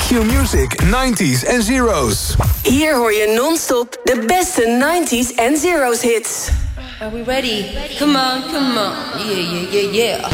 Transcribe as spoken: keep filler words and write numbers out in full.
Q-Music nineties en zeros. Hier hoor je non-stop de beste nineties en zeros hits. Are we ready? Come on, come on. Yeah, yeah, yeah, yeah.